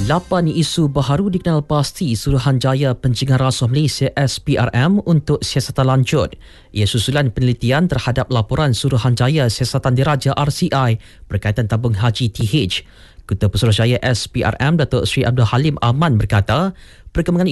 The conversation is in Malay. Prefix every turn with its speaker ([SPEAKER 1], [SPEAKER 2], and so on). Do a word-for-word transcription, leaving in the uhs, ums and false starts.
[SPEAKER 1] lapan isu baharu dikenal pasti Suruhanjaya Pencegahan Rasuah Malaysia S P R M untuk siasatan lanjut. Ia susulan penelitian terhadap laporan Suruhanjaya Siasatan Diraja R C I berkaitan tabung haji T H. Ketua Pesuruhjaya S P R M Datuk Seri Abdul Halim Aman berkata, perkembangan